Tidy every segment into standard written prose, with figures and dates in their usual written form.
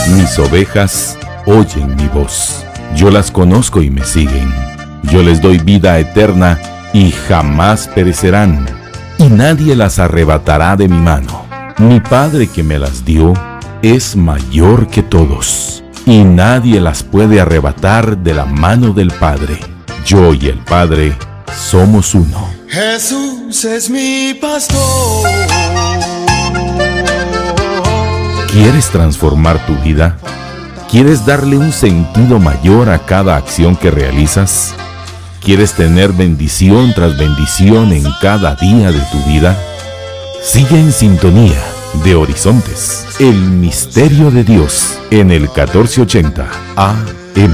Mis ovejas oyen mi voz. Yo las conozco y me siguen. Yo les doy vida eterna y jamás perecerán, y nadie las arrebatará de mi mano. Mi Padre que me las dio es mayor que todos, y nadie las puede arrebatar de la mano del Padre. Yo y el Padre somos uno. Jesús es mi pastor. ¿Quieres transformar tu vida? ¿Quieres darle un sentido mayor a cada acción que realizas? ¿Quieres tener bendición tras bendición en cada día de tu vida? Sigue en sintonía de Horizontes, el misterio de Dios, en el 1480 AM.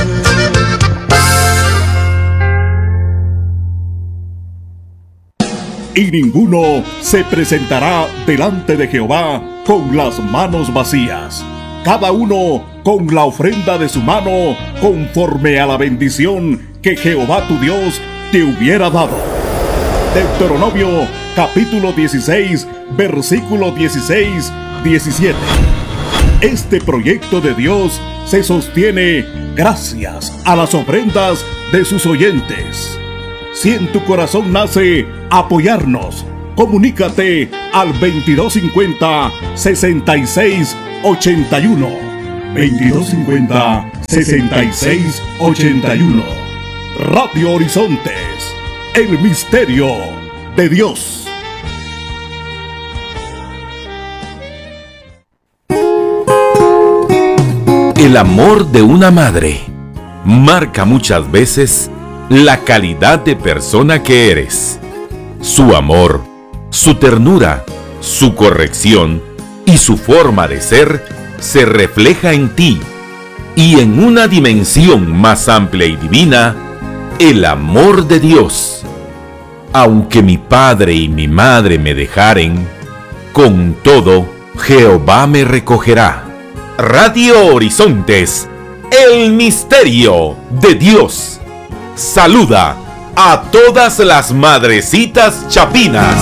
Y ninguno se presentará delante de Jehová con las manos vacías. Cada uno con la ofrenda de su mano, conforme a la bendición que Jehová tu Dios te hubiera dado. Deuteronomio capítulo 16, versículo 16-17. Este proyecto de Dios se sostiene gracias a las ofrendas de sus oyentes. Si en tu corazón nace apoyarnos, comunícate al 2250-6681. 2250-6681. Radio Horizontes, el misterio de Dios. El amor de una madre marca muchas veces la calidad de persona que eres. Su amor, su ternura, su corrección y su forma de ser se refleja en ti, y en una dimensión más amplia y divina, el amor de Dios. Aunque mi padre y mi madre me dejaren, con todo Jehová me recogerá. Radio Horizontes, el misterio de Dios. Saluda a todas las madrecitas chapinas.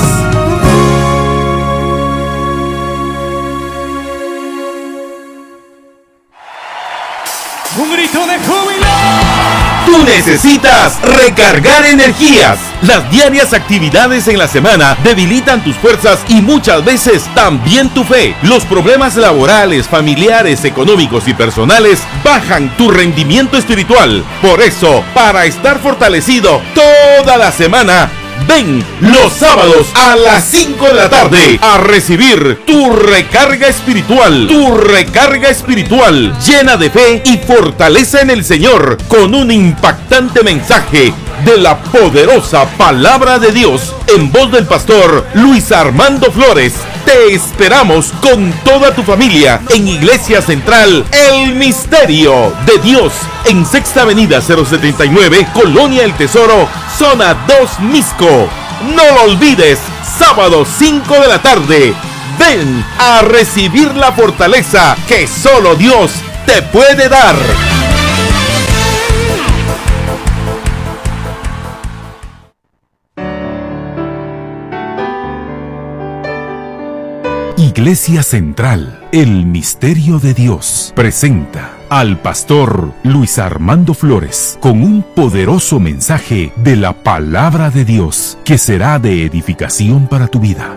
¡Un grito de júbilo! Tú necesitas recargar energías. Las diarias actividades en la semana debilitan tus fuerzas y muchas veces también tu fe. Los problemas laborales, familiares, económicos y personales bajan tu rendimiento espiritual. Por eso, para estar fortalecido toda la semana, ven los sábados a las 5 de la tarde a recibir tu recarga espiritual. Tu recarga espiritual llena de fe y fortaleza en el Señor, con un impactante mensaje de la poderosa palabra de Dios en voz del pastor Luis Armando Flores. Te esperamos con toda tu familia en Iglesia Central El Misterio de Dios, en Sexta Avenida 079, Colonia El Tesoro, Zona 2 Misco. No lo olvides, sábado 5 de la tarde. Ven a recibir la fortaleza que solo Dios te puede dar. Iglesia Central, el misterio de Dios, presenta al pastor Luis Armando Flores con un poderoso mensaje de la palabra de Dios que será de edificación para tu vida.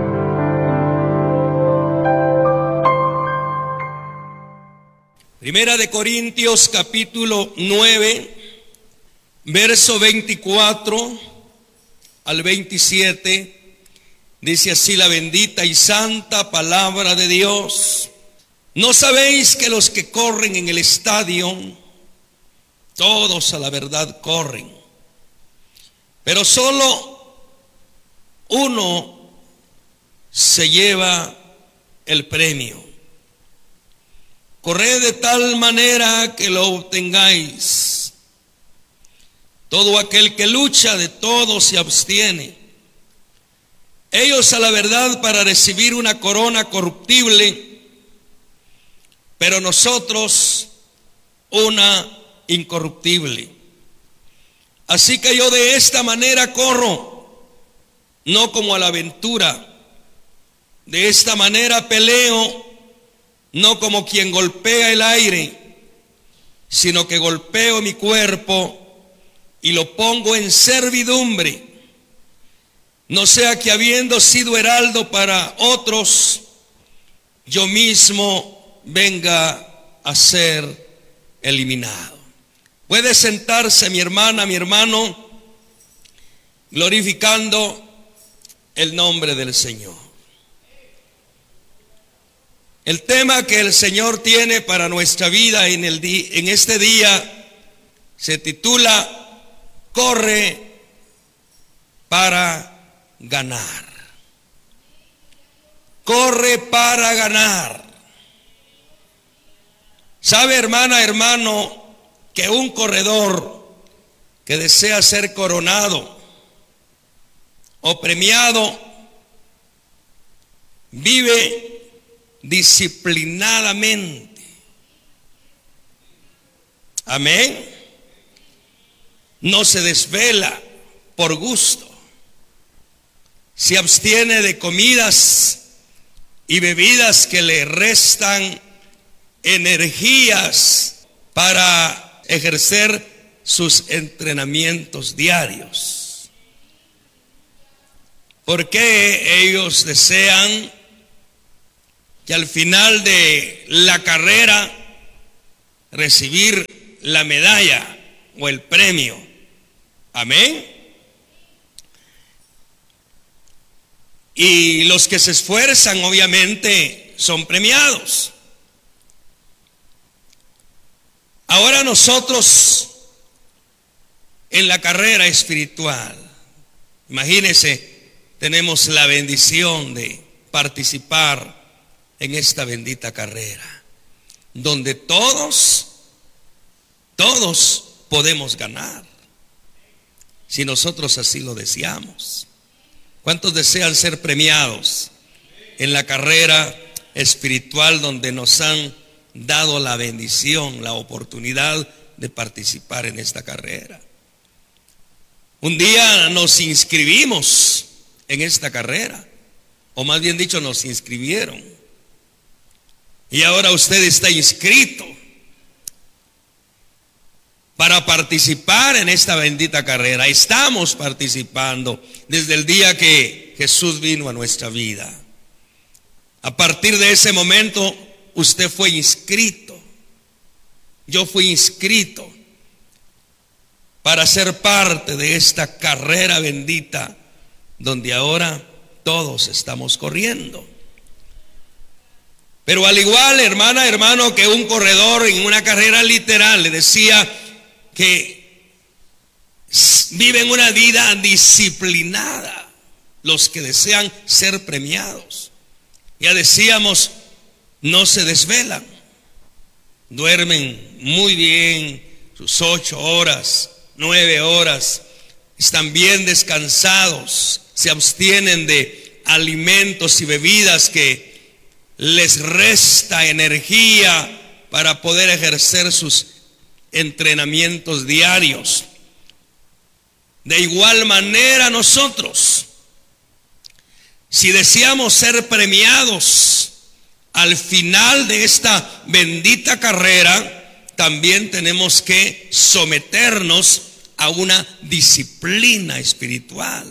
Primera de Corintios capítulo 9, verso 24 al 27. Dice así la bendita y santa palabra de Dios. ¿No sabéis que los que corren en el estadio, todos a la verdad corren, pero solo uno se lleva el premio? Corred de tal manera que lo obtengáis. Todo aquel que lucha de todo se abstiene. Ellos a la verdad para recibir una corona corruptible, pero nosotros una incorruptible. Así que yo de esta manera corro, no como a la aventura. De esta manera peleo, no como quien golpea el aire, sino que golpeo mi cuerpo y lo pongo en servidumbre, no sea que habiendo sido heraldo para otros, yo mismo venga a ser eliminado. Puede sentarse, mi hermana, mi hermano, glorificando el nombre del Señor. El tema que el Señor tiene para nuestra vida en este día se titula Corre para ganar. Corre para ganar. ¿Sabe, hermana, hermano, que un corredor que desea ser coronado o premiado vive disciplinadamente? Amén. No se desvela por gusto, se abstiene de comidas y bebidas que le restan energías para ejercer sus entrenamientos diarios. Porque ellos desean que al final de la carrera recibir la medalla o el premio. Amén. Y los que se esfuerzan obviamente son premiados. Ahora nosotros en la carrera espiritual, imagínense, tenemos la bendición de participar en esta bendita carrera, donde todos podemos ganar, si nosotros así lo deseamos. ¿Cuántos desean ser premiados en la carrera espiritual donde nos han dado la bendición, la oportunidad de participar en esta carrera? Un día nos inscribimos en esta carrera, o más bien dicho, nos inscribieron. Y ahora usted está inscrito para participar en esta bendita carrera. Estamos participando desde el día que Jesús vino a nuestra vida. A partir de ese momento, usted fue inscrito. Yo fui inscrito para ser parte de esta carrera bendita, donde ahora todos estamos corriendo. Pero al igual, hermana, hermano, que un corredor en una carrera literal, le decía que viven una vida disciplinada los que desean ser premiados. Ya decíamos, no se desvelan, duermen muy bien sus 8 horas, 9 horas, están bien descansados, se abstienen de alimentos y bebidas que les resta energía para poder ejercer sus entrenamientos diarios. De igual manera nosotros, si deseamos ser premiados al final de esta bendita carrera, también tenemos que someternos a una disciplina espiritual.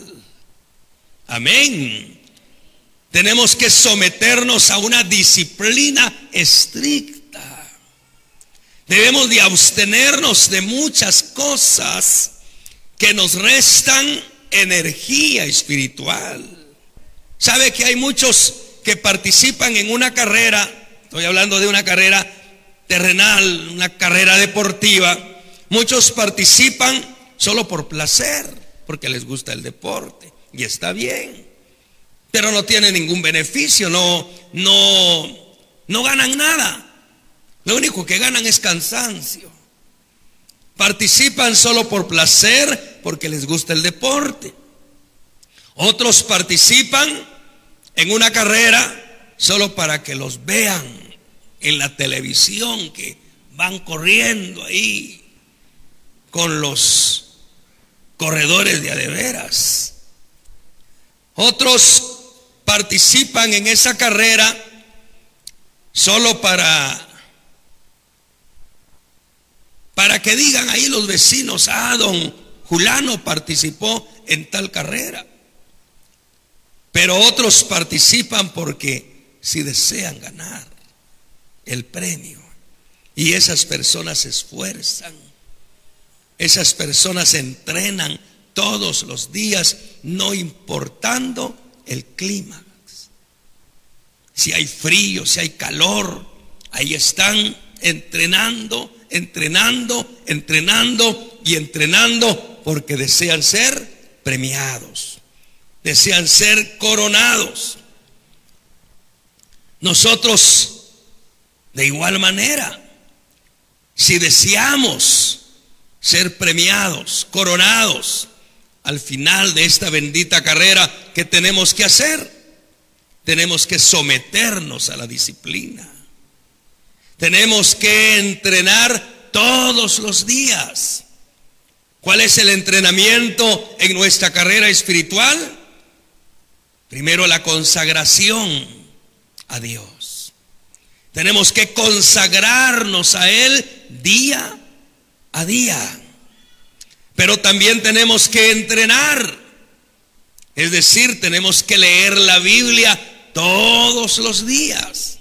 Amén. Tenemos que someternos a una disciplina estricta. Debemos de abstenernos de muchas cosas que nos restan energía espiritual. ¿Sabe que hay muchos que participan en una carrera? Estoy hablando de una carrera terrenal, una carrera deportiva. Muchos participan solo por placer, porque les gusta el deporte, y está bien, pero no tienen ningún beneficio, no ganan nada. Lo único que ganan es cansancio. Participan solo por placer, porque les gusta el deporte. Otros participan en una carrera solo para que los vean en la televisión, que van corriendo ahí con los corredores de a de veras. Otros participan en esa carrera solo para que digan ahí los vecinos, don Julano participó en tal carrera. Pero otros participan porque si desean ganar el premio. Y esas personas se esfuerzan, esas personas se entrenan todos los días, no importando el clima. Si hay frío, si hay calor, ahí están entrenando y entrenando porque desean ser premiados, desean ser coronados. Nosotros, de igual manera, si deseamos ser premiados, coronados, al final de esta bendita carrera, ¿qué tenemos que hacer? Tenemos que someternos a la disciplina. Tenemos que entrenar todos los días. ¿Cuál es el entrenamiento en nuestra carrera espiritual? Primero, la consagración a Dios. Tenemos que consagrarnos a Él día a día. Pero también tenemos que entrenar. Es decir, tenemos que leer la Biblia todos los días.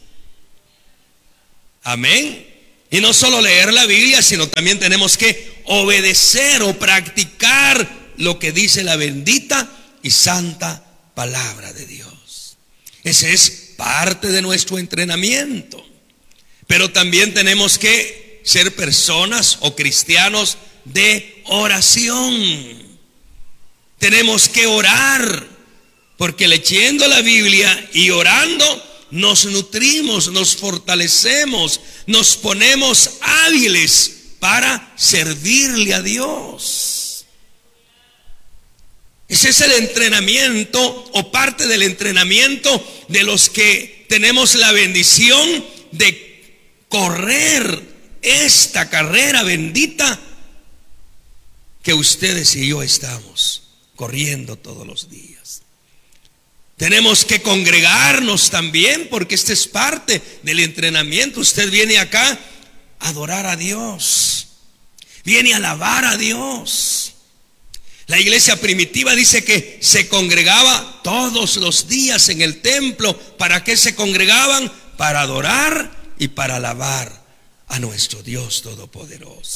Amén. Y no solo leer la Biblia, sino también tenemos que obedecer o practicar lo que dice la bendita y santa palabra de Dios. Ese es parte de nuestro entrenamiento. Pero también tenemos que ser personas o cristianos de oración. Tenemos que orar, porque leyendo la Biblia y orando nos nutrimos, nos fortalecemos, nos ponemos hábiles para servirle a Dios. Ese es el entrenamiento o parte del entrenamiento de los que tenemos la bendición de correr esta carrera bendita que ustedes y yo estamos corriendo todos los días. Tenemos que congregarnos también, porque este es parte del entrenamiento. Usted viene acá a adorar a Dios, viene a alabar a Dios. La iglesia primitiva dice que se congregaba todos los días en el templo. ¿Para qué se congregaban? Para adorar y para alabar a nuestro Dios Todopoderoso.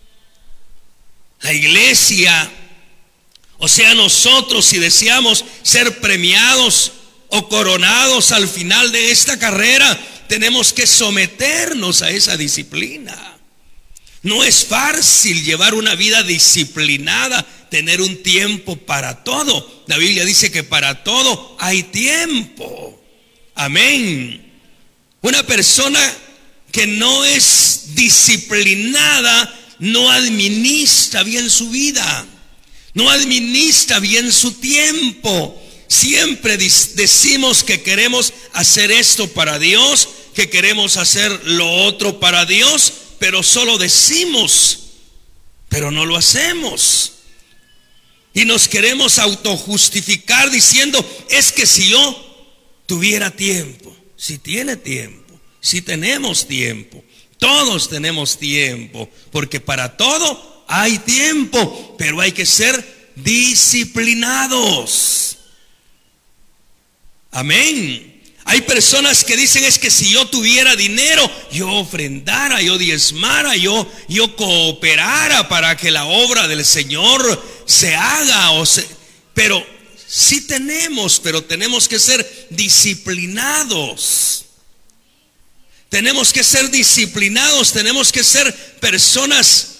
La iglesia, o sea, nosotros, si deseamos ser premiados o coronados al final de esta carrera, tenemos que someternos a esa disciplina. No es fácil llevar una vida disciplinada, tener un tiempo para todo. La Biblia dice que para todo hay tiempo. Amén. Una persona que no es disciplinada no administra bien su vida, no administra bien su tiempo. Siempre decimos que queremos hacer esto para Dios, que queremos hacer lo otro para Dios, pero solo decimos, pero no lo hacemos. Y nos queremos autojustificar diciendo, es que si yo tuviera tiempo. Si tiene tiempo, si tenemos tiempo, todos tenemos tiempo, porque para todo hay tiempo, pero hay que ser disciplinados. Amén. Hay personas que dicen, es que si yo tuviera dinero, yo ofrendara, yo diezmara, yo cooperara para que la obra del Señor se haga. Pero sí tenemos, pero tenemos que ser disciplinados. Tenemos que ser disciplinados, tenemos que ser personas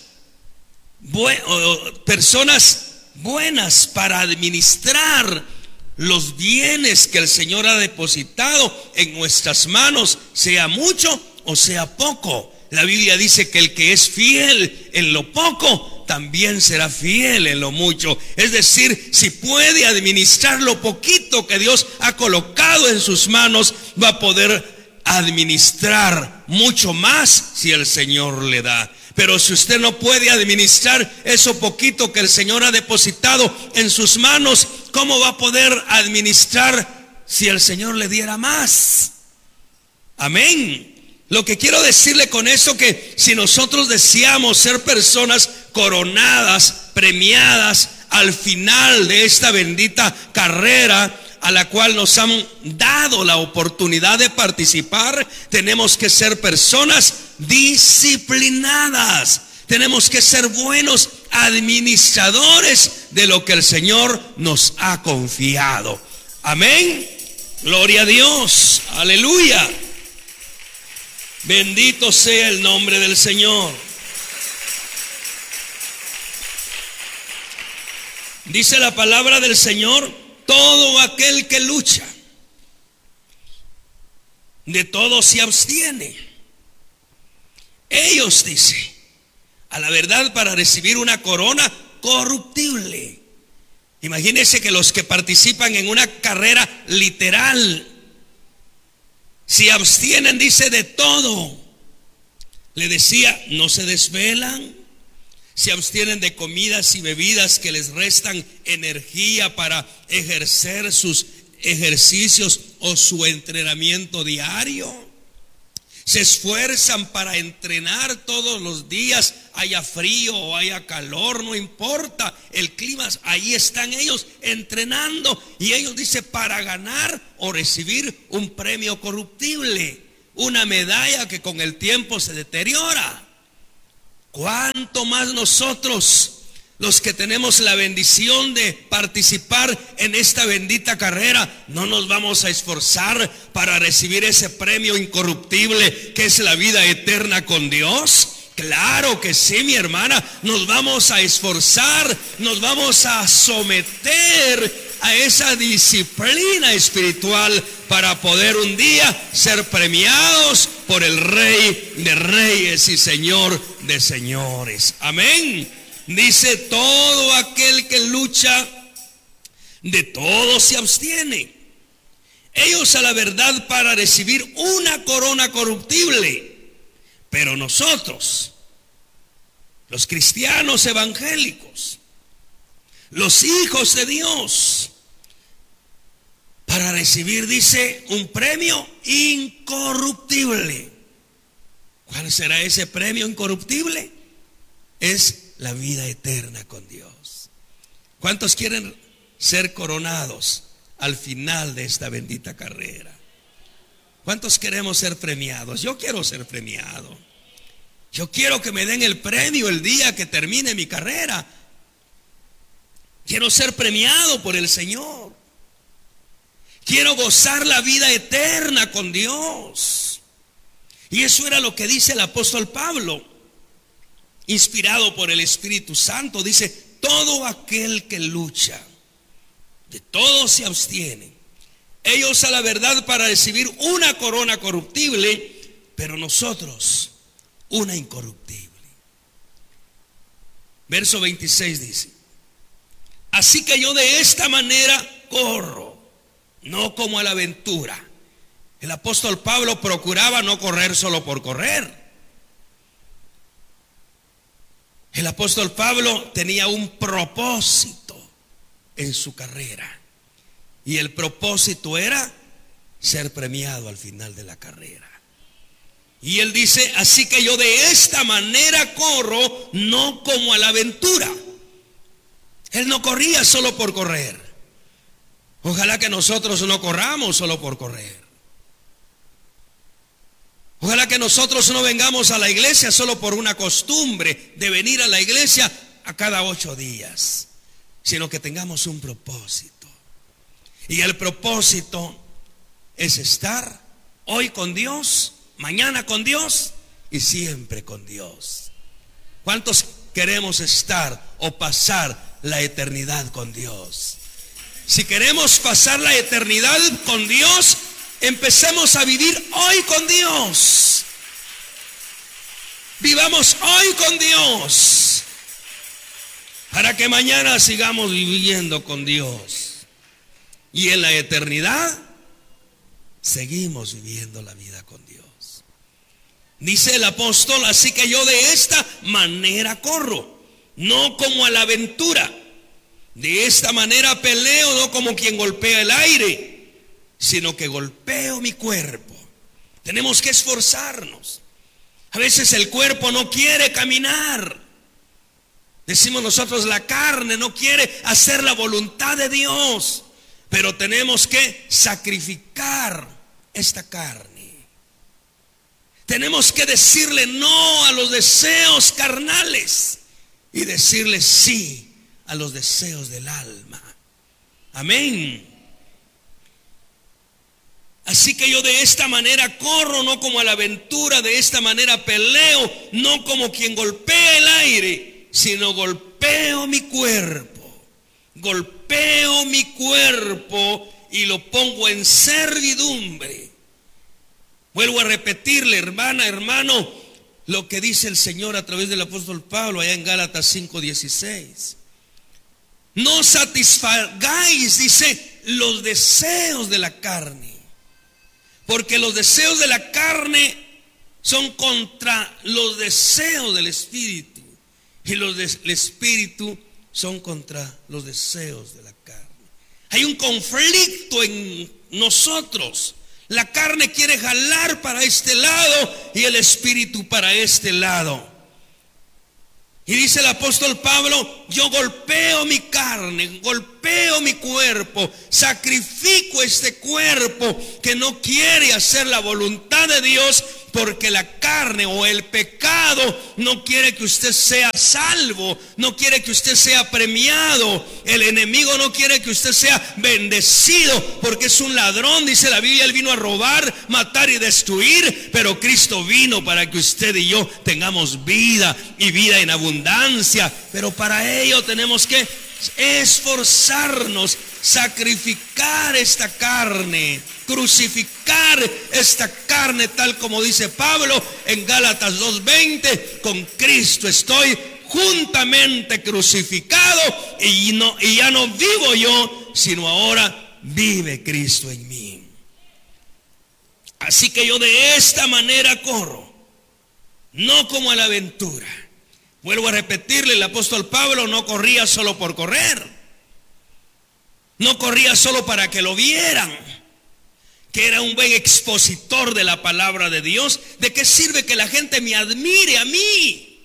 buenas para administrar los bienes que el Señor ha depositado en nuestras manos, sea mucho o sea poco. La Biblia dice que el que es fiel en lo poco, también será fiel en lo mucho. Es decir, si puede administrar lo poquito que Dios ha colocado en sus manos, va a poder administrar mucho más si el Señor le da. Pero si usted no puede administrar eso poquito que el Señor ha depositado en sus manos, ¿cómo va a poder administrar si el Señor le diera más? Amén. Lo que quiero decirle con esto, que si nosotros deseamos ser personas coronadas, premiadas al final de esta bendita carrera a la cual nos han dado la oportunidad de participar, tenemos que ser personas disciplinadas. Tenemos que ser buenos administradores de lo que el Señor nos ha confiado. Amén. Gloria a Dios. Aleluya. Bendito sea el nombre del Señor. Dice la palabra del Señor: todo aquel que lucha, de todo se abstiene. Ellos, dice, a la verdad, para recibir una corona corruptible. Imagínense que los que participan en una carrera literal se abstienen, dice, de todo. Le decía, no se desvelan, se abstienen de comidas y bebidas que les restan energía para ejercer sus ejercicios o su entrenamiento diario. Se esfuerzan para entrenar todos los días, haya frío o haya calor, no importa el clima, ahí están ellos entrenando. Y ellos, dice, para ganar o recibir un premio corruptible, una medalla que con el tiempo se deteriora. ¿Cuánto más nosotros, los que tenemos la bendición de participar en esta bendita carrera, no nos vamos a esforzar para recibir ese premio incorruptible que es la vida eterna con Dios? Claro que sí, mi hermana, nos vamos a esforzar, nos vamos a someter a esa disciplina espiritual para poder un día ser premiados por el Rey de Reyes y Señor de Señores. Amén. Dice, todo aquel que lucha, de todo se abstiene. Ellos a la verdad para recibir una corona corruptible, pero nosotros, los cristianos evangélicos, los hijos de Dios, para recibir, dice, un premio incorruptible. ¿Cuál será ese premio incorruptible? Es la vida eterna con Dios. ¿Cuántos quieren ser coronados al final de esta bendita carrera? ¿Cuántos queremos ser premiados? Yo quiero ser premiado. Yo quiero que me den el premio el día que termine mi carrera. Quiero ser premiado por el Señor. Quiero gozar la vida eterna con Dios. Y eso era lo que dice el apóstol Pablo, inspirado por el Espíritu Santo. Dice, todo aquel que lucha, de todo se abstiene. Ellos a la verdad para recibir una corona corruptible, pero nosotros una incorruptible. Verso 26 dice, así que yo de esta manera corro, no como a la aventura. El apóstol Pablo procuraba no correr solo por correr. El apóstol Pablo tenía un propósito en su carrera. Y el propósito era ser premiado al final de la carrera. Y él dice, así que yo de esta manera corro, no como a la aventura. Él no corría solo por correr. Ojalá que nosotros no corramos solo por correr. Ojalá que nosotros no vengamos a la iglesia solo por una costumbre de venir a la iglesia a cada 8 días, sino que tengamos un propósito. Y el propósito es estar hoy con Dios, mañana con Dios y siempre con Dios. ¿Cuántos queremos estar o pasar la eternidad con Dios? Si queremos pasar la eternidad con Dios, empecemos a vivir hoy con Dios. Vivamos hoy con Dios, para que mañana sigamos viviendo con Dios. Y en la eternidad seguimos viviendo la vida con Dios. Dice el apóstol, así que yo de esta manera corro, no como a la aventura. De esta manera peleo, no como quien golpea el aire, sino que golpeo mi cuerpo, Tenemos que esforzarnos. A veces el cuerpo no quiere caminar. Decimos nosotros, la carne no quiere hacer la voluntad de Dios. Pero tenemos que sacrificar esta carne. Tenemos que decirle no a los deseos carnales y decirle sí a los deseos del alma. Amén. Así que yo de esta manera corro, no como a la aventura, de esta manera peleo, no como quien golpea el aire, sino golpeo mi cuerpo. Golpeo mi cuerpo y lo pongo en servidumbre. Vuelvo a repetirle, hermana, hermano, lo que dice el Señor a través del apóstol Pablo allá en Gálatas 5:16. No satisfagáis, dice, los deseos de la carne, porque los deseos de la carne son contra los deseos del Espíritu, y los del Espíritu son contra los deseos de la carne. Hay un conflicto en nosotros. La carne quiere jalar para este lado y el Espíritu para este lado. Y dice el apóstol Pablo, yo golpeo mi carne, golpeo mi cuerpo, sacrifico este cuerpo que no quiere hacer la voluntad de Dios, porque la carne o el pecado no quiere que usted sea salvo, no quiere que usted sea premiado. El enemigo no quiere que usted sea bendecido, porque es un ladrón, dice la Biblia. Él vino a robar, matar y destruir, pero Cristo vino para que usted y yo tengamos vida y vida en abundancia. Pero para ello tenemos que esforzarnos, sacrificar esta carne, crucificar esta carne, tal como dice Pablo en Gálatas 2:20, con Cristo estoy juntamente crucificado y ya no vivo yo, sino ahora vive Cristo en mí. Así que yo de esta manera corro, no como a la aventura. Vuelvo a repetirle, el apóstol Pablo no corría solo por correr, no corría solo para que lo vieran, que era un buen expositor de la palabra de Dios. ¿De qué sirve que la gente me admire a mí?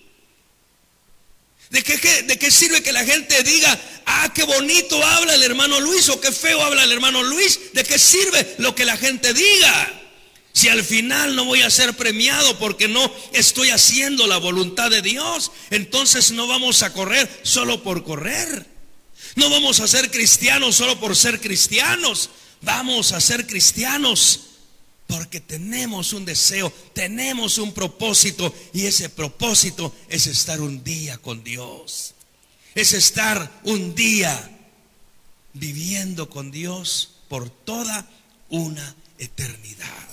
¿De qué sirve que la gente diga, ah, qué bonito habla el hermano Luis, o qué feo habla el hermano Luis? ¿De qué sirve lo que la gente diga, si al final no voy a ser premiado porque no estoy haciendo la voluntad de Dios? Entonces no vamos a correr solo por correr. No vamos a ser cristianos solo por ser cristianos. Vamos a ser cristianos porque tenemos un deseo, tenemos un propósito, y ese propósito es estar un día con Dios. Es estar un día viviendo con Dios por toda una eternidad.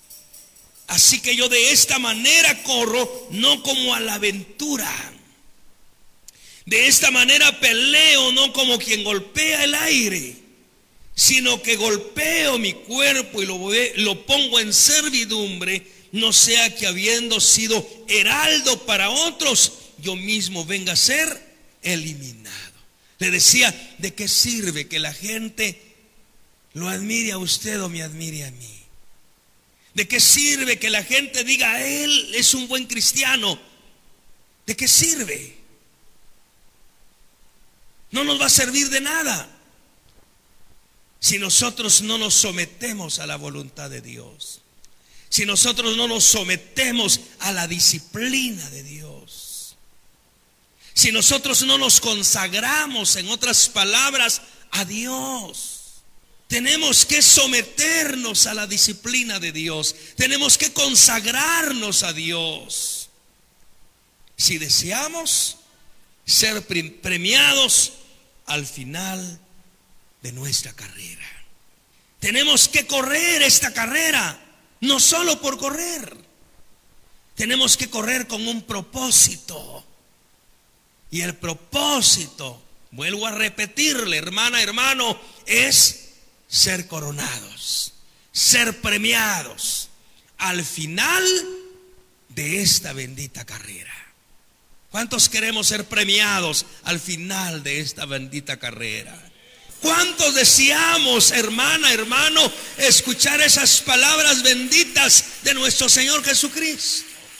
Así que yo de esta manera corro, no como a la aventura. De esta manera peleo, no como quien golpea el aire, sino que golpeo mi cuerpo y lo pongo en servidumbre, no sea que habiendo sido heraldo para otros, yo mismo venga a ser eliminado. Le decía, ¿de qué sirve que la gente lo admire a usted o me admire a mí? ¿De qué sirve que la gente diga, él es un buen cristiano? ¿De qué sirve? No nos va a servir de nada si nosotros no nos sometemos a la voluntad de Dios, si nosotros no nos sometemos a la disciplina de Dios, si nosotros no nos consagramos, en otras palabras, a Dios. Tenemos que someternos a la disciplina de Dios, tenemos que consagrarnos a Dios si deseamos ser premiados al final de nuestra carrera. Tenemos que correr esta carrera, no solo por correr. Tenemos que correr con un propósito. Y el propósito, vuelvo a repetirle, hermana, hermano, es ser coronados, ser premiados al final de esta bendita carrera. ¿Cuántos queremos ser premiados al final de esta bendita carrera? ¿Cuántos deseamos, hermana, hermano, escuchar esas palabras benditas de nuestro Señor Jesucristo?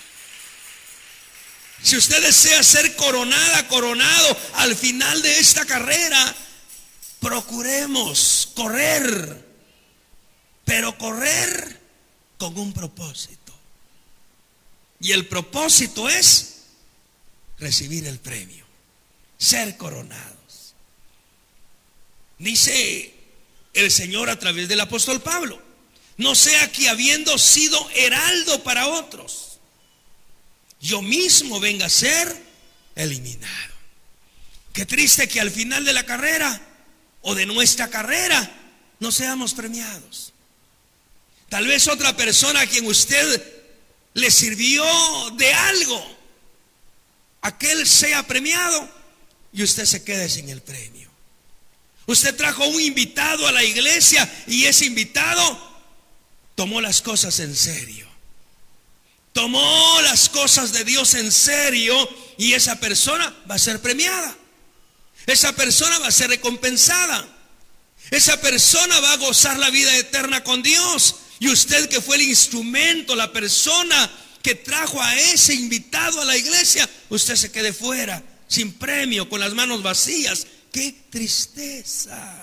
Si usted desea ser coronada, coronado al final de esta carrera, procuremos correr, pero correr con un propósito. Y el propósito es recibir el premio, ser coronados. Dice el Señor a través del apóstol Pablo: no sea que habiendo sido heraldo para otros, yo mismo venga a ser eliminado. Qué triste que al final de la carrera o de nuestra carrera no seamos premiados. Tal vez otra persona a quien usted le sirvió de algo, aquel sea premiado y usted se quede sin el premio. Usted trajo un invitado a la iglesia y ese invitado tomó las cosas en serio. Tomó las cosas de Dios en serio y esa persona va a ser premiada. Esa persona va a ser recompensada. Esa persona va a gozar la vida eterna con Dios. Y usted, que fue el instrumento, la persona que trajo a ese invitado a la iglesia, usted se quede fuera, sin premio, con las manos vacías. ¡Qué tristeza!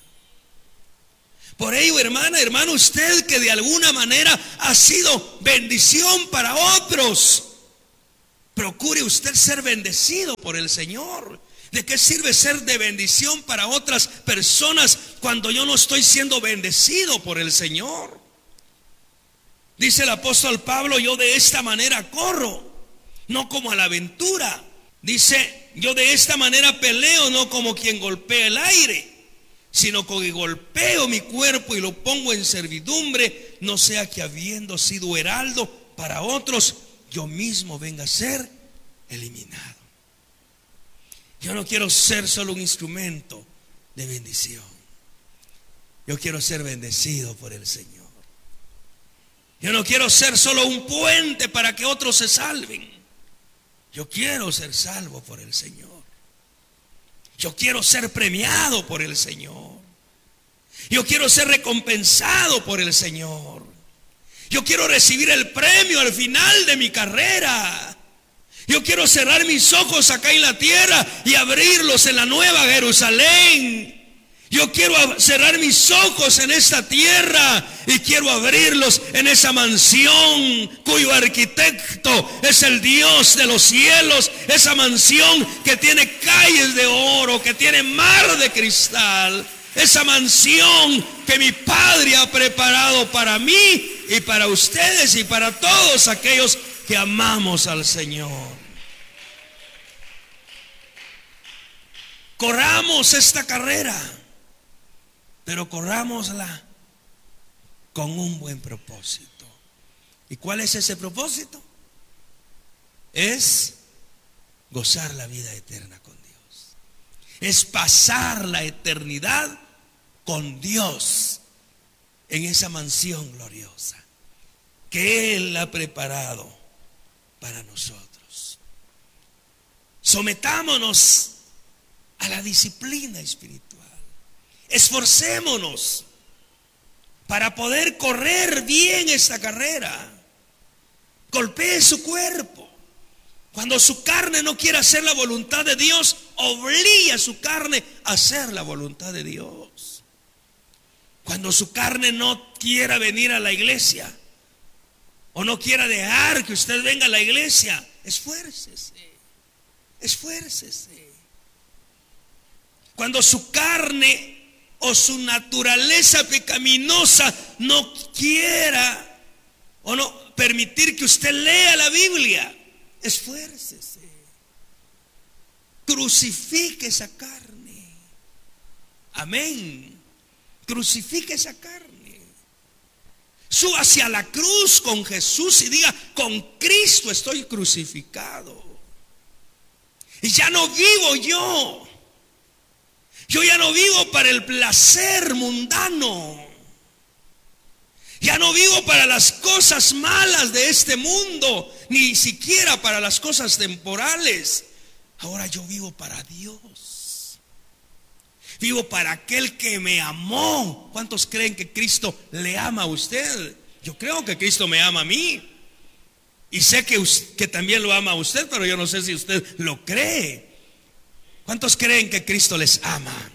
Por ello, hermana, hermano, usted que de alguna manera ha sido bendición para otros, procure usted ser bendecido por el Señor. ¿De qué sirve ser de bendición para otras personas cuando yo no estoy siendo bendecido por el Señor? Dice el apóstol Pablo: yo de esta manera corro, no como a la aventura. Dice: yo de esta manera peleo, no como quien golpea el aire, sino que golpeo mi cuerpo y lo pongo en servidumbre, no sea que habiendo sido heraldo para otros, yo mismo venga a ser eliminado. Yo no quiero ser solo un instrumento de bendición. Yo quiero ser bendecido por el Señor. Yo no quiero ser solo un puente para que otros se salven. Yo quiero ser salvo por el Señor. Yo quiero ser premiado por el Señor. Yo quiero ser recompensado por el Señor. Yo quiero recibir el premio al final de mi carrera. Yo quiero cerrar mis ojos acá en la tierra y abrirlos en la nueva Jerusalén. Yo quiero cerrar mis ojos en esta tierra y quiero abrirlos en esa mansión cuyo arquitecto es el Dios de los cielos. Esa mansión que tiene calles de oro, que tiene mar de cristal. Esa mansión que mi Padre ha preparado para mí y para ustedes y para todos aquellos que amamos al Señor. Corramos esta carrera, pero corrámosla con un buen propósito. ¿Y cuál es ese propósito? Es gozar la vida eterna con Dios. Es pasar la eternidad con Dios en esa mansión gloriosa que Él ha preparado para nosotros. Sometámonos a la disciplina espiritual. Esforcémonos para poder correr bien esta carrera. Golpee su cuerpo. Cuando su carne no quiera hacer la voluntad de Dios, obligue a su carne a hacer la voluntad de Dios. Cuando su carne no quiera venir a la iglesia o no quiera dejar que usted venga a la iglesia, esfuércese. Esfuércese. Cuando su carne o su naturaleza pecaminosa no quiera o no permitir que usted lea la Biblia, esfuércese. Crucifique esa carne. Amén. Crucifique esa carne. Suba hacia la cruz con Jesús y diga: con Cristo estoy crucificado. Y ya no vivo yo. Yo ya no vivo para el placer mundano. Ya no vivo para las cosas malas de este mundo, ni siquiera para las cosas temporales. Ahora yo vivo para Dios. vivo para aquel que me amó. ¿Cuántos creen que Cristo le ama a usted? Yo creo que Cristo me ama a mí. Y sé que también lo ama a usted, pero yo no sé si usted lo cree. ¿Cuántos creen que Cristo les ama?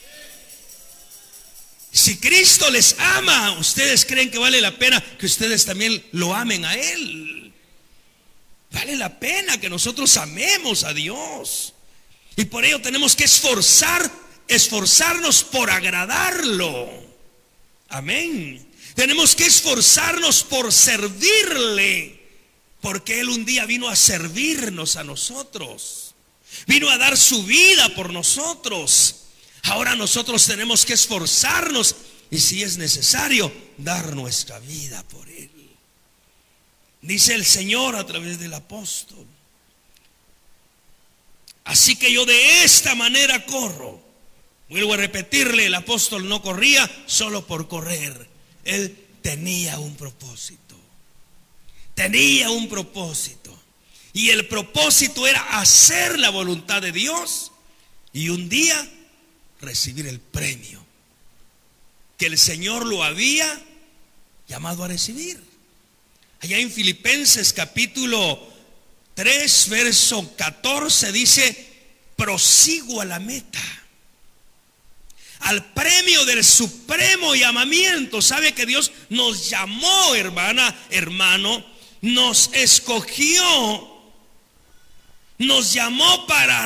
Si Cristo les ama, ¿ustedes creen que vale la pena que ustedes también lo amen a Él? Vale la pena que nosotros amemos a Dios. Y por ello tenemos que esforzarnos por agradarlo. Amén. Tenemos que esforzarnos por servirle, porque Él un día vino a servirnos a nosotros. Vino a dar su vida por nosotros. Ahora nosotros tenemos que esforzarnos y, si es necesario, dar nuestra vida por Él. Dice el Señor a través del apóstol: así que yo de esta manera corro. Vuelvo a repetirle, el apóstol no corría solo por correr. Él tenía un propósito. Tenía un propósito. Y el propósito era hacer la voluntad de Dios y un día recibir el premio que el Señor lo había llamado a recibir. Allá en Filipenses capítulo 3, verso 14 dice: prosigo a la meta, al premio del supremo llamamiento. Sabe que Dios nos llamó, hermano, nos escogió, nos llamó para